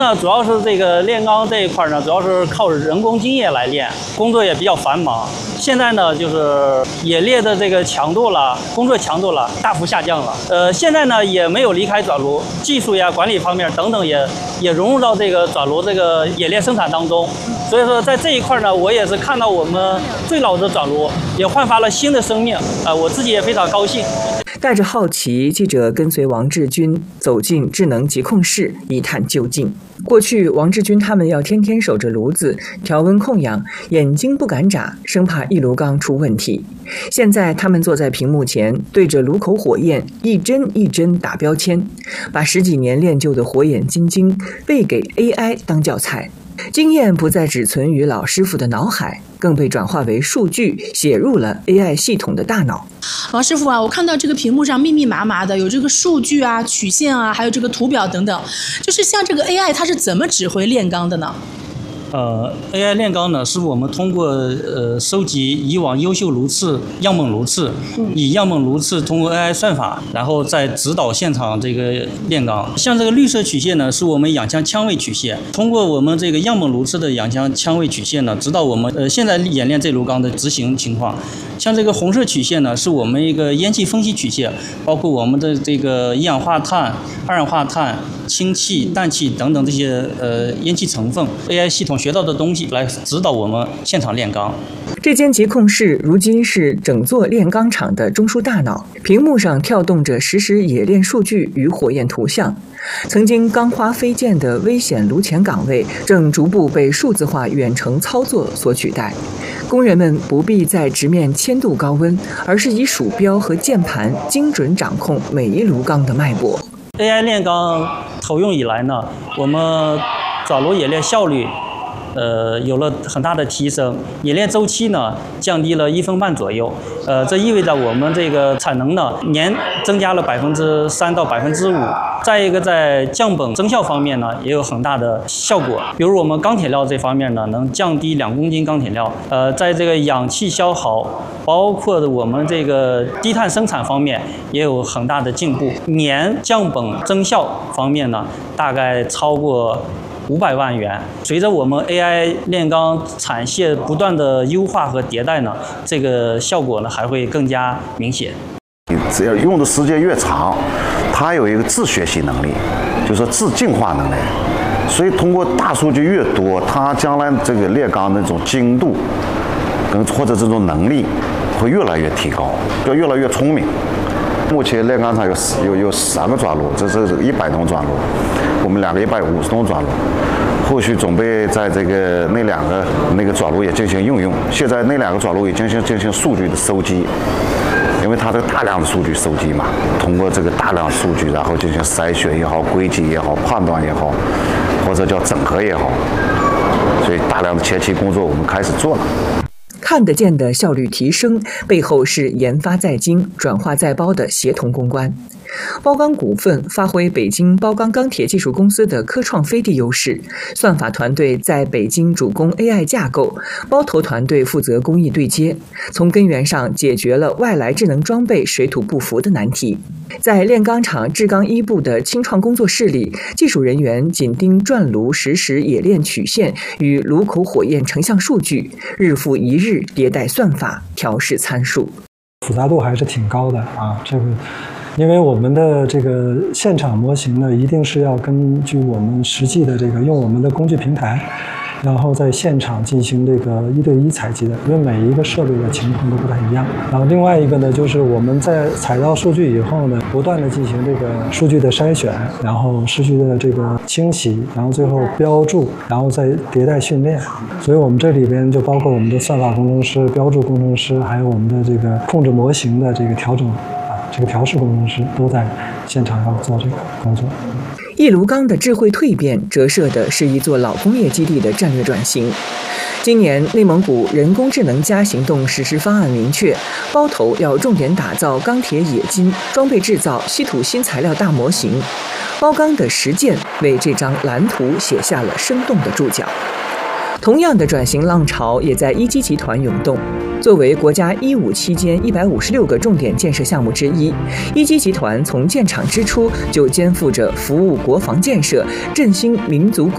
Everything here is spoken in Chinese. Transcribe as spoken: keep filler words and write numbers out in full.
那主要是这个炼钢这一块呢，主要是靠人工精液来炼，工作也比较繁忙。现在呢，就是冶炼的这个强度了，工作强度了大幅下降了。呃，现在呢也没有离开转炉，技术呀、管理方面等等也也融入到这个转炉这个冶炼生产当中。所以说，在这一块呢，我也是看到我们最老的转炉也焕发了新的生命，啊、呃，我自己也非常高兴。 带着好奇，记者跟随王志军走进智能疾控室，一探究竟。过去，王志军他们要天天守着炉子，调温控氧，眼睛不敢眨，生怕一炉缸出问题。现在，他们坐在屏幕前，对着炉口火焰一针一针打标签，把十几年练就的火眼金睛喂给 A I 当教材。经验不再只存于老师傅的脑海，更被转化为数据，写入了 A I 系统的大脑。 王师傅啊，我看到这个屏幕上密密麻麻的有这个数据啊、曲线啊，还有这个图表等等，就是像这个 A I 它是怎么指挥炼钢的呢？ 呃 ，A I 炼钢呢，是我们通过呃收集以往优秀炉次、样本炉次，以样本炉次通过 A I 算法，然后再指导现场这个炼钢。像这个绿色曲线呢，是我们氧腔腔位曲线，通过我们这个样本炉次的氧腔腔位曲线呢，指导我们呃现在冶炼这炉钢的执行情况。像这个红色曲线呢，是我们一个烟气分析曲线，包括我们的这个一氧化碳、二氧化碳、氢气、氮气等等这些呃烟气成分 ，A I 系统学到的东西来指导我们现场炼钢。 这间疾控室如今是整座炼钢厂的中枢大脑，屏幕上跳动着实时冶炼数据与火焰图像。曾经钢花飞溅的危险炉前岗位，正逐步被数字化远程操作所取代。工人们不必再直面千度高温，而是以鼠标和键盘精准掌控每一炉钢的脉搏。 A I 炼钢投用以来呢，我们转炉冶炼效率，呃，有了很大的提升，冶炼周期呢降低了一分半左右，呃，这意味着我们这个产能呢年增加了百分之三到百分之五。再一个，在降本增效方面呢，也有很大的效果。比如我们钢铁料这方面呢，能降低两公斤钢铁料。呃，在这个氧气消耗，包括我们这个低碳生产方面，也有很大的进步。年降本增效方面呢，大概超过五百万元。随着我们 A I 炼钢产线不断的优化和迭代呢，这个效果呢还会更加明显。 只要用的时间越长，它有一个自学习能力，就是说自进化能力。所以通过大数据越多，它将来这个炼钢的这种精度跟或者这种能力会越来越提高，就越来越聪明。目前炼钢厂有有有三个转炉，这是一百吨转炉，我们两个一百五十吨转炉。后续准备在这个那两个那个转炉也进行应用。现在那两个转炉也进行进行数据的收集。因为它这个大量的数据收集嘛，通过这个大量数据，然后进行筛选也好、归集也好、判断也好，或者叫整合也好，所以大量的前期工作我们开始做了。 看得见的效率提升，背后是研发在精、转化在包的协同攻关。包钢股份发挥北京包钢钢铁技术公司的科创飞地优势，算法团队在北京主攻 A I 架构，包头团队负责工艺对接，从根源上解决了外来智能装备水土不服的难题。在炼钢厂制钢一部的清创工作室里，技术人员紧盯转炉实时冶炼曲线与炉口火焰成像数据，日复一日迭代算法，调试参数， 复杂度还是挺高的啊，这个。因为我们的这个现场模型呢，一定是要根据我们实际的这个用我们的工具平台，然后在现场进行这个一对一采集的，因为每一个设备的情况都不太一样。然后另外一个呢，就是我们在采到数据以后呢，不断的进行这个数据的筛选，然后数据的这个清洗，然后最后标注，然后再迭代训练。所以我们这里边就包括我们的算法工程师、标注工程师，还有我们的这个控制模型的这个调整。这个调试工程师都在现场要做这个工作。 一炉钢的智慧蜕变，折射的是一座老工业基地的战略转型。今年，内蒙古人工智能加行动实施方案明确，包头要重点打造钢铁冶金、装备制造、稀土新材料大模型。包钢的实践为这张蓝图写下了生动的注脚。同样的转型浪潮也在一机集团涌动。作为国家“一五”期间一百五十六个重点建设项目之一，一机集团从建厂之初就肩负着服务国防建设、振兴民族